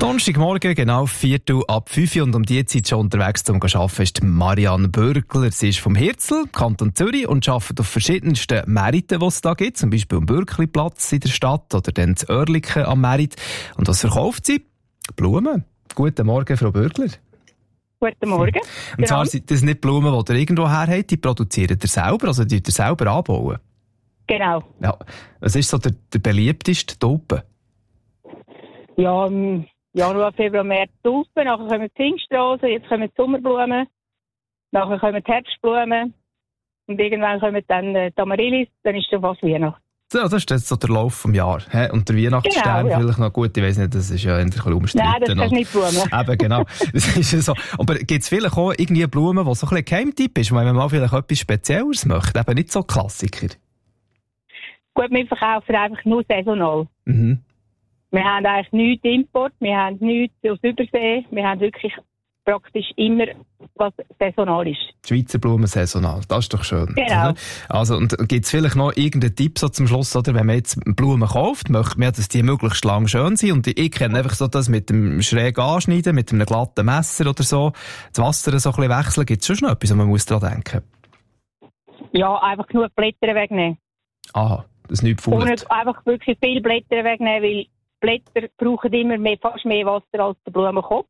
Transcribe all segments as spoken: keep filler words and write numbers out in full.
Donnerstagmorgen, genau Viertel ab fünf und um die Zeit schon unterwegs zum Arbeiten ist Marianne Bürgler. Sie ist vom Hirzel, Kanton Zürich, und arbeitet auf verschiedensten Märkten, die es da gibt, zum Beispiel am Bürkliplatz in der Stadt oder dann das Oerlikon am Märit. Und was verkauft sie? Blumen. Guten Morgen, Frau Bürgler. Guten Morgen. Und zwar sind das nicht Blumen, die ihr irgendwo her habt, die produziert ihr selber, also die ihr selber anbauen? Genau. Ja. Was ist so der, der beliebteste Tulpen? Ja, im Januar, Februar, März Tulpen, nachher kommen die Pfingstrosen, jetzt kommen die Sommerblumen, nachher kommen die Herbstblumen und irgendwann kommen dann die Amaryllis, dann ist schon fast Weihnachten. So, das ist jetzt so der Lauf des Jahres. He? Und der Weihnachtsstern Genau, ja. vielleicht noch gut, ich weiss nicht, das ist ja ein bisschen umstritten. Nein, das kannst nicht Blumen. Eben, genau. Das ist ja so. Aber gibt es vielleicht auch irgendwie Blumen, die so ein bisschen Geheimtipp ist, wenn man mal vielleicht etwas Spezielles möchte, eben nicht so Klassiker? Gut, wir verkaufen einfach nur saisonal. Mhm. Wir haben eigentlich nichts Import, wir haben nichts aus Übersee, wir haben wirklich praktisch immer, was saisonal ist. Die Schweizer Blumen saisonal, das ist doch schön. Genau. Oder? Also, und gibt es vielleicht noch irgendeinen Tipp so zum Schluss, oder? Wenn man jetzt Blumen kauft, möchte man, dass die möglichst lang schön sind. Und ich kenne einfach so das mit dem schräg anschneiden, mit einem glatten Messer oder so, das Wasser so ein bisschen wechseln. Gibt es schon noch etwas, wo man muss dran denken? Ja, einfach genug Blätter wegnehmen. Aha, das ist nicht fault. Und einfach wirklich viele Blätter wegnehmen, weil Blätter brauchen immer mehr, fast mehr Wasser als der Blumenkopf.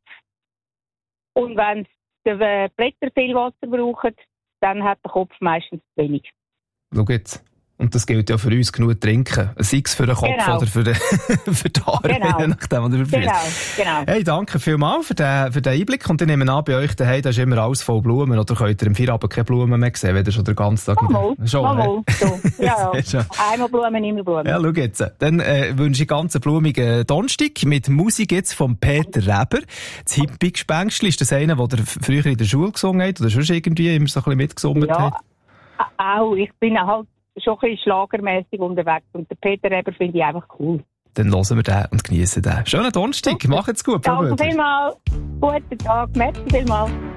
Und wenn die Blätter viel Wasser brauchen, dann hat der Kopf meistens zu wenig. Schau jetzt. Und das gilt ja für uns, genug trinken. Sei es für den Kopf genau. oder für, den, für die Haare, genau. je nachdem, was du genau, genau. Hey, danke vielmals für den, für den Einblick. Und ich nehme an, bei euch daheim, da ist immer alles voll Blumen. Oder könnt ihr im Feierabend keine Blumen mehr sehen, wenn ihr schon den ganzen Tag... Mal, schon, mal, mal. So. Ja, ja. Einmal Blumen, immer Blumen. Ja, schau jetzt. Dann äh, wünsche ich ganz einen blumigen Donnerstag mit Musik jetzt von Peter Reber. Das Hippie-Gespenstli, ist das einer, der früher in der Schule gesungen hat oder sonst irgendwie immer so ein bisschen mitgesungen ja, hat? Ja, auch. Ich bin halt schon ein bisschen schlagermässig unterwegs und den Peter Reber finde ich einfach cool. Dann hören wir den und genießen den. Schönen Donnerstag, macht's gut, Frau Bürgler. Danke vielmals. Guten Tag, merci vielmals.